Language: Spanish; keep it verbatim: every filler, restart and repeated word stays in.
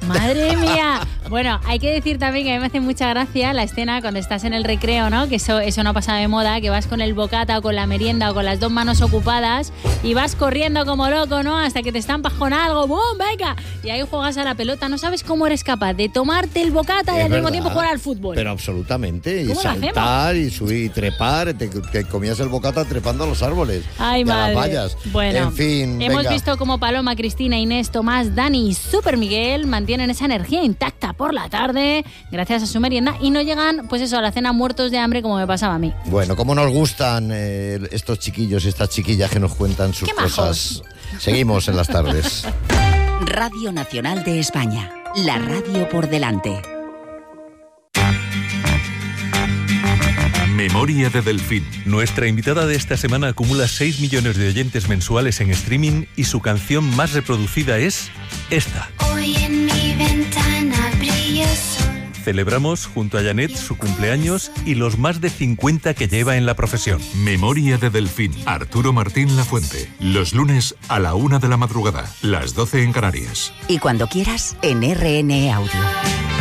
¡Madre mía! Bueno, hay que decir también que a mí me hace mucha gracia la escena cuando estás en el recreo, ¿no? Que eso, eso no pasa de moda, que vas con el bocata o con la merienda o con las dos manos ocupadas y vas corriendo como loco, ¿no? Hasta que te estampas con algo, ¡bum! ¡Venga! Y ahí juegas a la pelota. No sabes cómo eres capaz de tomarte el bocata y Es al verdad, mismo tiempo jugar al fútbol. Pero absolutamente. Y ¿Cómo lo saltar y subir y trepar. Te, que comías el bocata trepando a los árboles. Ay, y madre. a las vallas. Bueno, en fin, hemos venga. visto cómo Paloma, Cristina, Inés, Tomás, Dani y Super Miguel mantienen esa energía intacta por la tarde gracias a su merienda y no llegan, pues eso, a la cena muertos de hambre como me pasaba a mí. Bueno, cómo nos gustan eh, estos chiquillos, estas chiquillas que nos cuentan sus ¡Qué majos! cosas. Seguimos en las tardes. Radio Nacional de España. La radio por delante. Memoria de Delfín. Nuestra invitada de esta semana acumula seis millones de oyentes mensuales en streaming y su canción más reproducida es esta. Hoy en mi ventana brilla el sol. Celebramos junto a Janet su cumpleaños y los más de cincuenta que lleva en la profesión. Memoria de Delfín. Arturo Martín Lafuente. Los lunes a la una de la madrugada. Las doce en Canarias. Y cuando quieras, en R N E Audio.